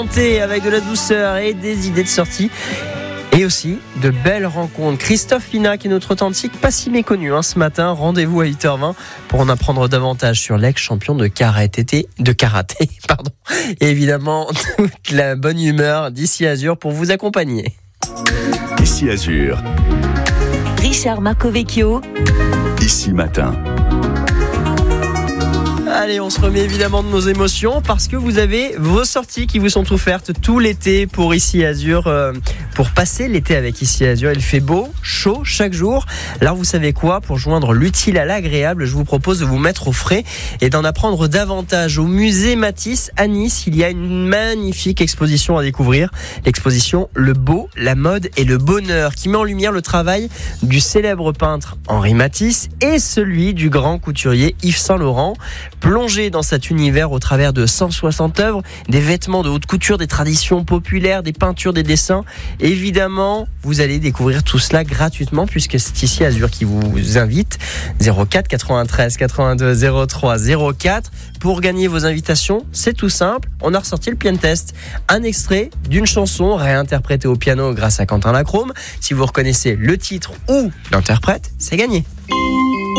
Avec de la douceur et des idées de sortie. Et aussi de belles rencontres. Christophe Pina, qui est notre authentique, pas si méconnu ce matin. Rendez-vous à 8h20 pour en apprendre davantage sur l'ex-champion de karaté. Et évidemment, toute la bonne humeur d'Ici Azur pour vous accompagner. Ici Azur. Richard Marcovecchio. Ici Matin. Allez, on se remet évidemment de nos émotions parce que vous avez vos sorties qui vous sont offertes tout l'été pour Ici Azur, pour passer l'été avec Ici Azur. Il fait beau, chaud chaque jour. Alors vous savez quoi, pour joindre l'utile à l'agréable, je vous propose de vous mettre au frais et d'en apprendre davantage. Au musée Matisse à Nice, il y a une magnifique exposition à découvrir. L'exposition Le Beau, la mode et le bonheur, qui met en lumière le travail du célèbre peintre Henri Matisse et celui du grand couturier Yves Saint Laurent. Plongez dans cet univers au travers de 160 œuvres, des vêtements de haute couture, des traditions populaires, des peintures, des dessins. Évidemment, vous allez découvrir tout cela gratuitement puisque c'est Ici Azur qui vous invite. 04 93 82 03 04. Pour gagner vos invitations, c'est tout simple. On a ressorti le piano test. Un extrait d'une chanson réinterprétée au piano grâce à Quentin Lachrome. Si vous reconnaissez le titre ou l'interprète, c'est gagné.